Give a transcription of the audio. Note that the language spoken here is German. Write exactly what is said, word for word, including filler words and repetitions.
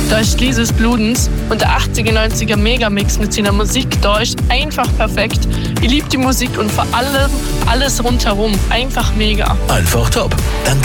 Da ist Lies des Bludens und der achtziger, neunziger Megamix mit seiner Musik da ist einfach perfekt. Ich liebe die Musik und vor allem alles rundherum. Einfach mega. Einfach top. Dann